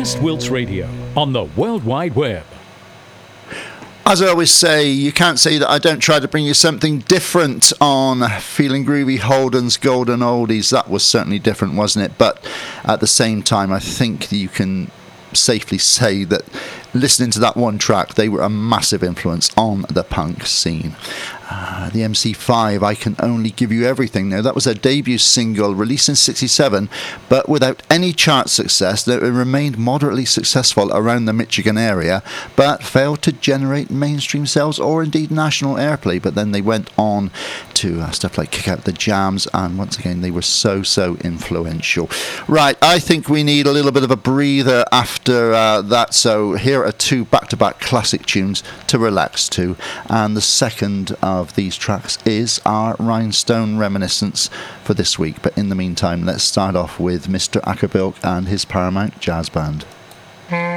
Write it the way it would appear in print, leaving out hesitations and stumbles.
West Wilts Radio on the World Wide Web. As I always say, you can't say that I don't try to bring you something different on Feeling Groovy, Holden's Golden Oldies. That was certainly different, wasn't it? But at the same time, I think you can safely say that listening to that one track, they were a massive influence on the punk scene. The MC5, I Can Only Give You Everything. Now, that was their debut single, released in '67, but without any chart success. It remained moderately successful around the Michigan area, but failed to generate mainstream sales or indeed national airplay. But then they went on to stuff like Kick Out the Jams, and once again, they were so influential. Right, I think we need a little bit of a breather after that, so here are two back-to-back classic tunes to relax to, and the second of these tracks is our Rhinestone reminiscence for this week. But in the meantime, let's start off with Mr. Ackerbilk and his Paramount Jazz Band.